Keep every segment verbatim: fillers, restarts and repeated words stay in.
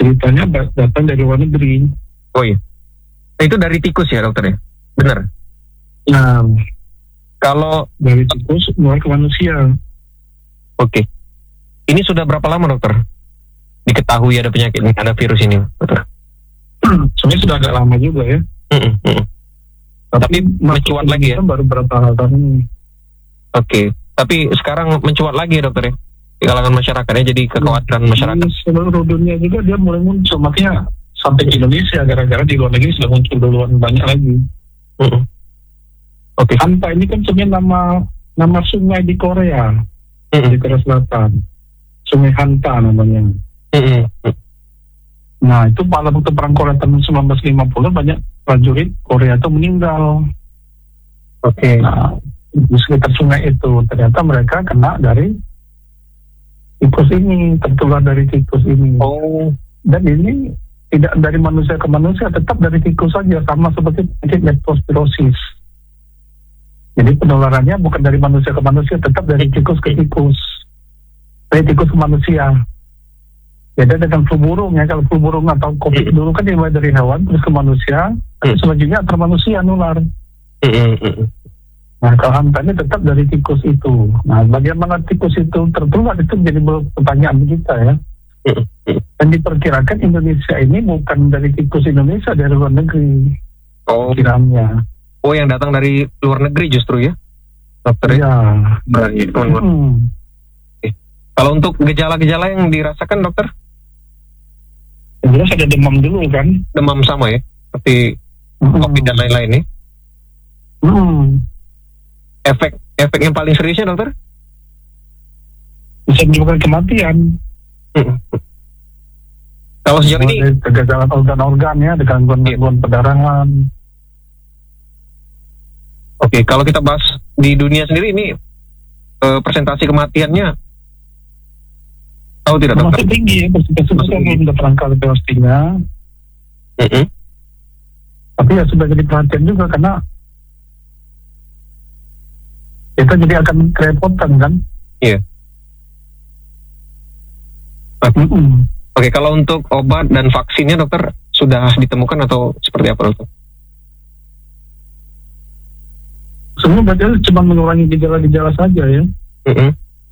ceritanya datang dari luar negeri. Oh iya. Itu dari tikus ya dokter ya? Benar? Nah, kalau dari tikus keluar ke manusia. Oke. Ini sudah berapa lama dokter diketahui ada penyakit ini, ada virus ini dokter? Sebenarnya sudah agak lama juga ya. Mm-mm, mm-mm. Tapi mencuat lagi ya? Baru berapa tahun ini. Oke. Tapi sekarang mencuat lagi ya dokter ya? Di kalangan masyarakatnya, jadi kekhawatiran masyarakat. Di seluruh dunia juga dia mulai muncul, makanya sampai ke Indonesia gara-gara di luar negeri sudah muncul duluan banyak lagi. Mm-mm. Oke. Okay. Hanta ini kan sebenarnya nama nama sungai di Korea, mm-hmm. di Korea Selatan, Sungai Hanta namanya. Mm-hmm. Nah itu pada waktu perang Korea tahun sembilan belas lima puluh banyak prajurit Korea itu meninggal. Oke. Okay. Nah di sekitar sungai itu ternyata mereka kena dari tikus ini, tertular dari tikus ini. Oh. Dan ini tidak dari manusia ke manusia, tetap dari tikus saja, sama seperti penyakit leptospirosis. Jadi penularannya bukan dari manusia ke manusia, tetap dari tikus ke tikus, dari tikus ke manusia. Beda dengan flu burung ya, kalau flu burung atau COVID dulu kan dimulai dari hewan terus ke manusia, tapi selanjutnya antar manusia nular. Nah kalau hanta ini tetap dari tikus itu. Nah bagaimana tikus itu tertular itu menjadi pertanyaan kita ya. Dan diperkirakan Indonesia ini bukan dari tikus Indonesia, dari luar negeri. Oh. Kiranya. Oh yang datang dari luar negeri justru ya, dokter ya? Iya. Hmm. Oke. Kalau untuk gejala-gejala yang dirasakan dokter? Jelas ada demam dulu kan? Demam sama ya, seperti hmm. COVID dan lain-lain nih. Hmm. Efek efek yang paling seriusnya dokter? Bisa menyebabkan kematian. Hmm. Kalau sejauh ini kegagalan organ-organ ya, dengan gangguan perdarahan. Oke, kalau kita bahas di dunia sendiri ini uh, persentase kematiannya tahu tidak dokter? Masih tinggi ya, persentase itu belum terangkat pastinya. Mm-hmm. Tapi ya sudah jadi perhatian juga karena kita jadi akan kerepotan kan? Iya. Oke, mm-hmm. Oke, kalau untuk obat dan vaksinnya dokter sudah ditemukan atau seperti apa dokter? Semua berarti cuma mengurangi gejala-gejala saja ya. Mm-hmm.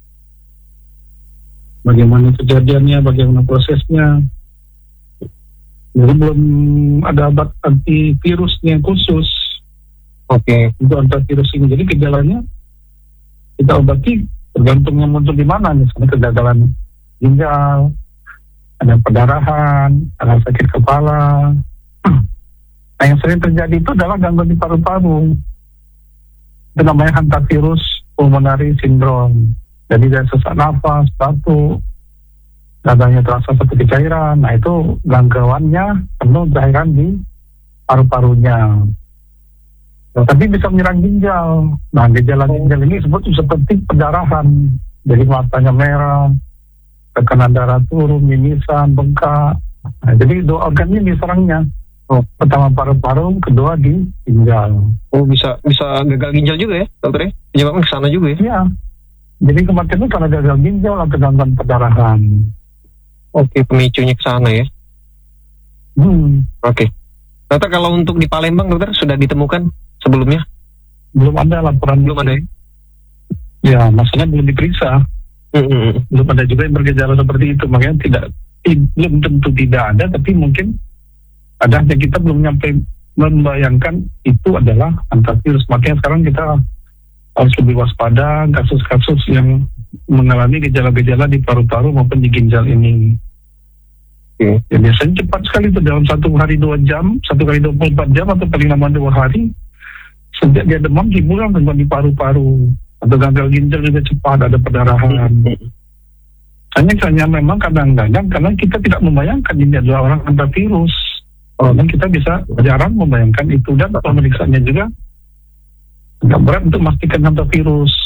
Bagaimana kejadiannya, bagaimana prosesnya. Jadi belum ada obat antivirusnya khusus. Oke. Okay. Untuk antivirus ini. Jadi gejalanya kita obati tergantung yang muncul di mana. Misalnya kegagalan ginjal, ada perdarahan, ada sakit kepala. Nah yang sering terjadi itu adalah gangguan di paru-paru. Itu namanya hantavirus pulmonary syndrome. Jadi dari sesak nafas, batuk, dadanya terasa seperti cairan. Nah itu gangguannya penuh cairan di paru-parunya. Nah, tapi bisa menyerang ginjal. Nah gejala ginjal ini disebut seperti perdarahan. Jadi matanya merah, tekanan darah turun, mimisan, bengkak. Nah, jadi dua organ ini diserangnya. Oh, pertama paru-paru, kedua di ginjal. Oh, bisa bisa gagal ginjal juga ya, dokter ya? Penyebabnya ke sana juga ya? Iya. Jadi kematian itu karena gagal ginjal atau gangguan perdarahan. Oke, pemicunya ke sana ya. Hmm. Oke. Dokter, kalau untuk di Palembang, dokter, sudah ditemukan sebelumnya? Belum ada laporan. Belum ada ya? Ya, masalahnya belum diperiksa. Mm-hmm. Belum ada juga yang bergejala seperti itu. Makanya tidak, belum tentu tidak ada, tapi mungkin ada, hanya kita belum nyampe membayangkan itu adalah antivirus. Makanya sekarang kita harus lebih waspada kasus-kasus yang mengalami gejala-gejala di paru-paru maupun di ginjal ini. Okay. Ya, biasanya cepat sekali itu dalam satu hari dua jam, satu kali dua puluh empat jam atau paling lama dua hari, sejak dia demam hiburan dengan di paru-paru atau gagal ginjal juga cepat, ada perdarahan. Mm-hmm. Hanya hanya memang kadang-kadang karena kita tidak membayangkan ini adalah orang antivirus. Oh, dan kita bisa jarang membayangkan itu, dan pemeriksaannya juga agak berat untuk memastikan antivirus.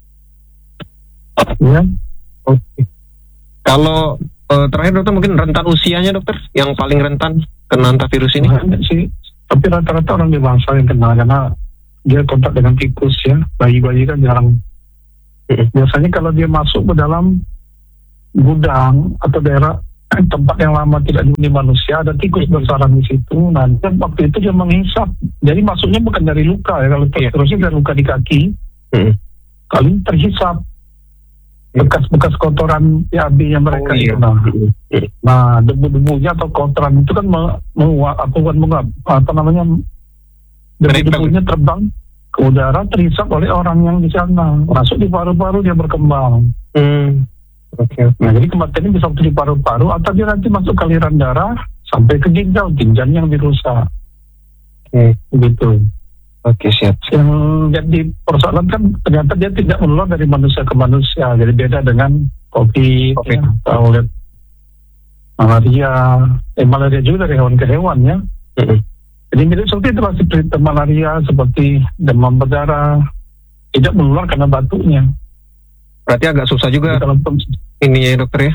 Ya. Oke. Kalau uh, terakhir dokter mungkin rentan usianya dokter yang paling rentan kena antivirus ini? Nah, sih, tapi rata-rata orang dewasa yang kena karena dia kontak dengan tikus ya. Bayi-bayi kan jarang. Mm-hmm. Biasanya kalau dia masuk ke dalam gudang atau daerah tempat yang lama tidak dihuni manusia, ada tikus bersarang di situ. Nah, dan waktu itu dia menghisap. Jadi masuknya bukan dari luka ya, kalau Iya. terusnya dari luka di kaki, Mm-mm. kali ini terhisap bekas-bekas kotoran P A B-nya mereka Oh, iya. itu. Nah, Mm-mm. nah debu-debunya atau kotoran itu kan me- menguap, apa, bukan menguap, apa namanya, debu-debunya terbang ke udara, terhisap oleh orang yang di sana, masuk di paru-paru, dia berkembang. Mm. Oke. Nah, jadi kematiannya bisa waktu di paru-paru atau dia nanti masuk ke aliran darah sampai ke ginjal, ginjal yang dirusak. Oke. Begitu. Oke, siap. Yang jadi persoalan kan ternyata dia tidak menular dari manusia ke manusia. Jadi beda dengan COVID, COVID. ya, atau lihat malaria. Eh, malaria juga dari hewan ke hewan ya. Mm-mm. Jadi mirip seperti itu, seperti malaria, seperti demam berdarah. Tidak menular karena batuknya. Berarti agak susah juga Jadi kalau pem- ininya ya dokter ya?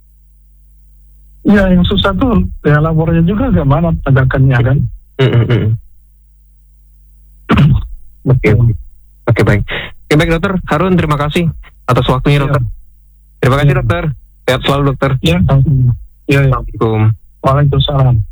ya yang susah tuh ya labornya juga gimana penegakannya kan. Mm-mm. Oke, oke baik. Oke baik dokter Harun, terima kasih atas waktunya Iya. dokter. Terima kasih Iya. dokter. Sehat selalu dokter. Ya, ya, ya. Assalamualaikum. Waalaikumsalam.